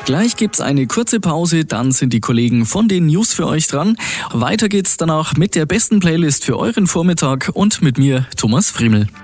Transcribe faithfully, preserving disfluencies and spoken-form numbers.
Gleich gibt's eine kurze Pause, dann sind die Kollegen von den News für euch dran. Weiter geht's danach mit der besten Playlist für euren Vormittag und mit mir, Thomas Friemel.